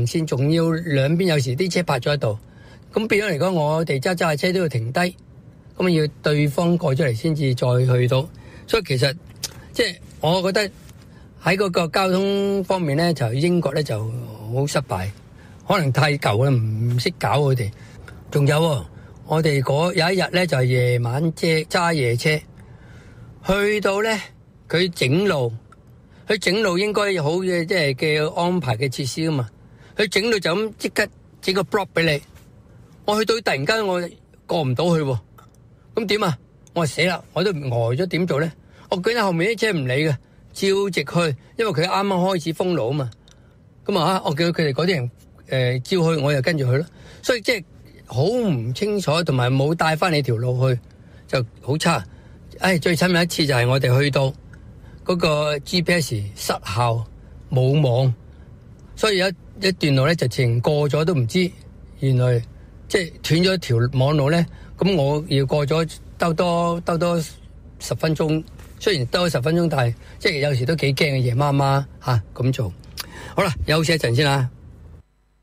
行線，仲要兩邊有時啲車泊咗喺度，咁變咗嚟講，我哋揸下車都要停低，咁要對方過咗嚟先至再去到。所以其實即係我覺得喺嗰個交通方面咧，就英國咧就好失敗，可能太舊啦，唔識搞佢哋。仲有我哋有一日咧就係夜晚揸夜車，去到咧佢整路應該好嘅，即係嘅安排嘅設施噶嘛。佢整路就咁即刻整個 block 俾你，我去到突然間我過唔到去喎，咁點啊？我話死啦，我都呆咗，點做咧？我見到後面啲車唔理嘅，照直去，因為佢啱啱開始封路啊嘛。咁啊，我叫佢哋嗰啲人照去，我又跟住去咯。所以即係好唔清楚，同埋冇帶翻你條路去，就好差。最慘有一次就係我哋去到嗰個 GPS 失效冇網，所以有一段路咧就直過咗都唔知，原來即係斷咗條網路咧。咁我要過咗兜多10分鐘，雖然兜咗10分鐘，但係即係有時都幾驚嘅，夜媽媽咁做。好啦，休息一陣先啦。